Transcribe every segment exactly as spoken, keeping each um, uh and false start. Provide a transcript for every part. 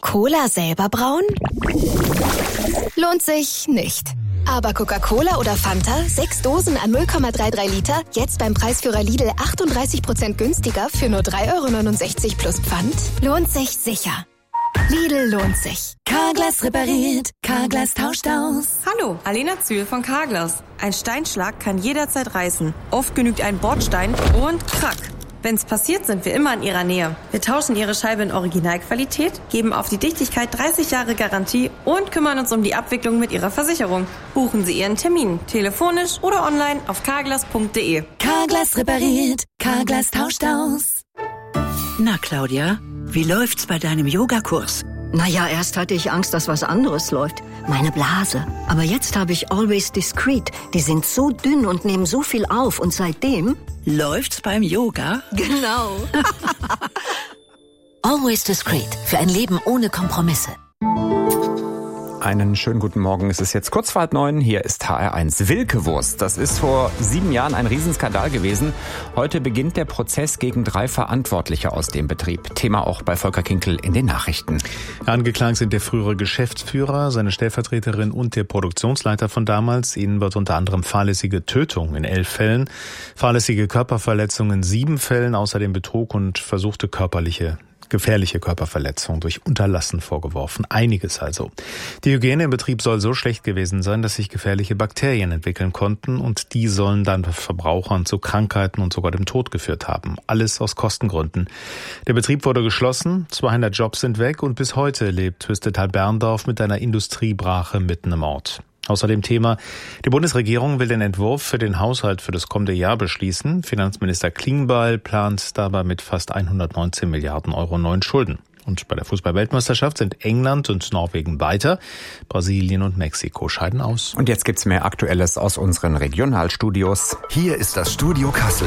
Cola selber brauen? Lohnt sich nicht. Aber Coca-Cola oder Fanta, sechs Dosen an null Komma dreiunddreißig Liter, jetzt beim Preisführer Lidl achtunddreißig Prozent günstiger für nur drei Euro neunundsechzig plus Pfand? Lohnt sich sicher. Lidl lohnt sich. Carglass repariert, Carglass tauscht aus. Hallo, Alena Zühl von Carglass. Ein Steinschlag kann jederzeit reißen. Oft genügt ein Bordstein und krack. Wenn's passiert, sind wir immer in Ihrer Nähe. Wir tauschen Ihre Scheibe in Originalqualität, geben auf die Dichtigkeit dreißig Jahre Garantie und kümmern uns um die Abwicklung mit Ihrer Versicherung. Buchen Sie Ihren Termin, telefonisch oder online auf carglass punkt de. Carglass repariert, Carglass tauscht aus. Na, Claudia, wie läuft's bei deinem Yogakurs? Naja, erst hatte ich Angst, dass was anderes läuft. Meine Blase. Aber jetzt habe ich Always Discreet. Die sind so dünn und nehmen so viel auf. Und seitdem... Läuft's beim Yoga? Genau. Always Discreet. Für ein Leben ohne Kompromisse. Einen schönen guten Morgen. Es ist jetzt kurz vor halb neun. Hier ist H R eins. Wilke-Wurst. Das ist vor sieben Jahren ein Riesenskandal gewesen. Heute beginnt der Prozess gegen drei Verantwortliche aus dem Betrieb. Thema auch bei Volker Kinkel in den Nachrichten. Angeklagt sind der frühere Geschäftsführer, seine Stellvertreterin und der Produktionsleiter von damals. Ihnen wird unter anderem fahrlässige Tötung in elf Fällen, fahrlässige Körperverletzung in sieben Fällen, außerdem Betrug und versuchte körperliche gefährliche Körperverletzung durch Unterlassen vorgeworfen. Einiges also. Die Hygiene im Betrieb soll so schlecht gewesen sein, dass sich gefährliche Bakterien entwickeln konnten und die sollen dann Verbrauchern zu Krankheiten und sogar dem Tod geführt haben. Alles aus Kostengründen. Der Betrieb wurde geschlossen, zweihundert Jobs sind weg und bis heute lebt Hüstetal-Berndorf mit einer Industriebrache mitten im Ort. Außerdem Thema, die Bundesregierung will den Entwurf für den Haushalt für das kommende Jahr beschließen. Finanzminister Klingbeil plant dabei mit fast hundertneunzehn Milliarden Euro neuen Schulden. Und bei der Fußball-Weltmeisterschaft sind England und Norwegen weiter. Brasilien und Mexiko scheiden aus. Und jetzt gibt's mehr Aktuelles aus unseren Regionalstudios. Hier ist das Studio Kassel.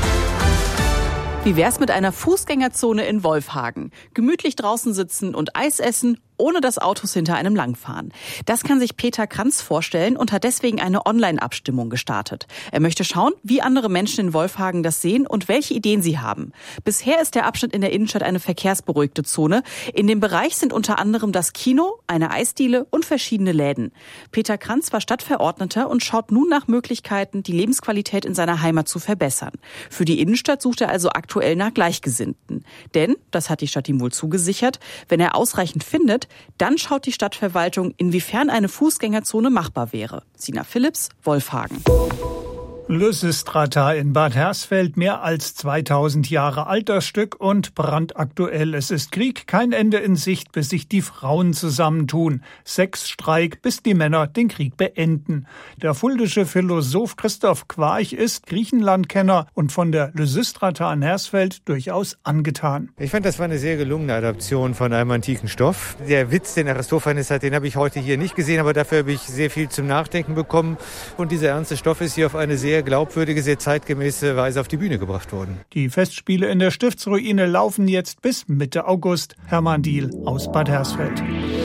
Wie wär's mit einer Fußgängerzone in Wolfhagen? Gemütlich draußen sitzen und Eis essen, ohne dass Autos hinter einem langfahren. Das kann sich Peter Kranz vorstellen und hat deswegen eine Online-Abstimmung gestartet. Er möchte schauen, wie andere Menschen in Wolfhagen das sehen und welche Ideen sie haben. Bisher ist der Abschnitt in der Innenstadt eine verkehrsberuhigte Zone. In dem Bereich sind unter anderem das Kino, eine Eisdiele und verschiedene Läden. Peter Kranz war Stadtverordneter und schaut nun nach Möglichkeiten, die Lebensqualität in seiner Heimat zu verbessern. Für die Innenstadt sucht er also aktuell nach Gleichgesinnten. Denn, das hat die Stadt ihm wohl zugesichert, wenn er ausreichend findet, dann schaut die Stadtverwaltung, inwiefern eine Fußgängerzone machbar wäre. Sina Philipps, Wolfhagen. Lysistrata in Bad Hersfeld, mehr als zweitausend Jahre altes Stück und brandaktuell. Es ist Krieg, kein Ende in Sicht, bis sich die Frauen zusammentun. Sexstreik, bis die Männer den Krieg beenden. Der fuldische Philosoph Christoph Quarch ist Griechenlandkenner und von der Lysistrata in Hersfeld durchaus angetan. Ich fand, das war eine sehr gelungene Adaption von einem antiken Stoff. Der Witz, den Aristophanes hat, den habe ich heute hier nicht gesehen, aber dafür habe ich sehr viel zum Nachdenken bekommen. Und dieser ernste Stoff ist hier auf eine sehr glaubwürdige, sehr zeitgemäße Weise auf die Bühne gebracht worden. Die Festspiele in der Stiftsruine laufen jetzt bis Mitte August. Hermann Diehl aus Bad Hersfeld.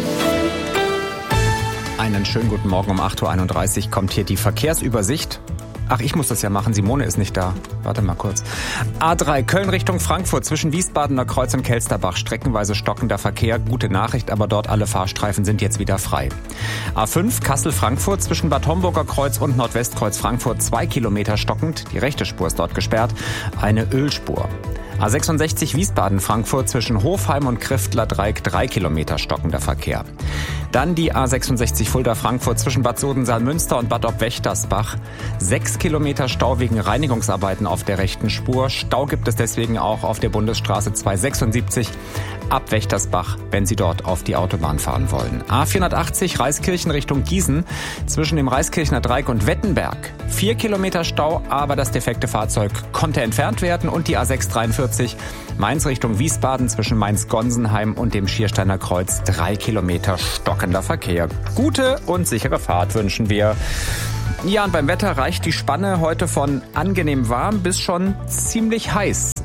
Einen schönen guten Morgen. Um acht Uhr einunddreißig kommt hier die Verkehrsübersicht. Ach, ich muss das ja machen. Simone ist nicht da. Warte mal kurz. A drei Köln Richtung Frankfurt zwischen Wiesbadener Kreuz und Kelsterbach. Streckenweise stockender Verkehr. Gute Nachricht, aber dort alle Fahrstreifen sind jetzt wieder frei. A fünf Kassel-Frankfurt zwischen Bad Homburger Kreuz und Nordwestkreuz Frankfurt. Zwei Kilometer stockend. Die rechte Spur ist dort gesperrt. Eine Ölspur. A sechsundsechzig Wiesbaden-Frankfurt zwischen Hofheim und Kriftler Dreieck. Drei Kilometer stockender Verkehr. Dann die A sechsundsechzig Fulda-Frankfurt zwischen Bad Sodensaal-Münster und Bad Ob-Wächtersbach. Sechs Kilometer Stau wegen Reinigungsarbeiten auf der rechten Spur. Stau gibt es deswegen auch auf der Bundesstraße zweihundertsechsundsiebzig ab Wächtersbach, wenn Sie dort auf die Autobahn fahren wollen. A vierhundertachtzig Reiskirchen Richtung Gießen zwischen dem Reiskirchner Dreieck und Wettenberg. Vier Kilometer Stau, aber das defekte Fahrzeug konnte entfernt werden. Und die A sechshundertdreiundvierzig Mainz Richtung Wiesbaden zwischen Mainz-Gonsenheim und dem Schiersteiner Kreuz. Drei Kilometer stockender Verkehr. Gute und sichere Fahrt wünschen wir. Ja, und beim Wetter reicht die Spanne heute von angenehm warm bis schon ziemlich heiß.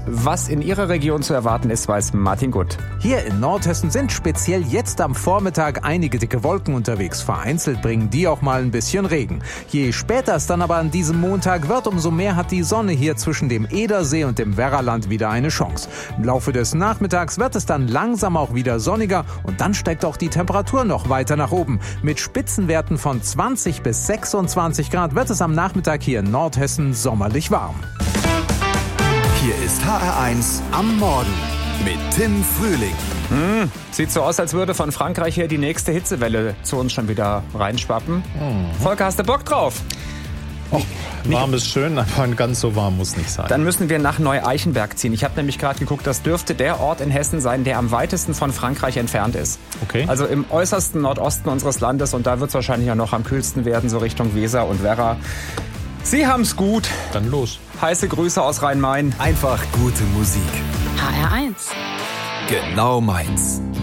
Was in Ihrer Region zu erwarten ist, weiß Martin Gutt. Hier in Nordhessen sind speziell jetzt am Vormittag einige dicke Wolken unterwegs. Vereinzelt bringen die auch mal ein bisschen Regen. Je später es dann aber an diesem Montag wird, umso mehr hat die Sonne hier zwischen dem Edersee und dem Werraland wieder eine Chance. Im Laufe des Nachmittags wird es dann langsam auch wieder sonniger und dann steigt auch die Temperatur noch weiter nach oben. Mit Spitzenwerten von zwanzig bis sechsundzwanzig Grad wird es am Nachmittag hier in Nordhessen sommerlich warm. Hier ist H R eins am Morgen mit Tim Frühling. Hm, sieht so aus, als würde von Frankreich her die nächste Hitzewelle zu uns schon wieder reinschwappen. Mhm. Volker, hast du Bock drauf? Oh, warm ist schön, aber ganz so warm muss nicht sein. Dann müssen wir nach Neu-Eichenberg ziehen. Ich habe nämlich gerade geguckt, das dürfte der Ort in Hessen sein, der am weitesten von Frankreich entfernt ist. Okay. Also im äußersten Nordosten unseres Landes und da wird es wahrscheinlich auch noch am kühlsten werden, so Richtung Weser und Werra. Sie haben's gut. Dann los. Heiße Grüße aus Rhein-Main. Einfach gute Musik. H R eins. Genau meins.